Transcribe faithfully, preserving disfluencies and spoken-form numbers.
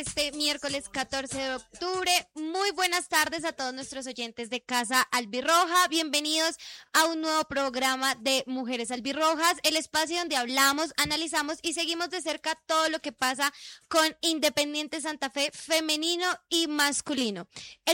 Este miércoles catorce de octubre. Muy buenas tardes a todos nuestros oyentes de Casa Albirroja. Bienvenidos a un nuevo programa de Mujeres Albirrojas, el espacio donde hablamos, analizamos y seguimos de cerca todo lo que pasa con Independiente Santa Fe femenino y masculino. El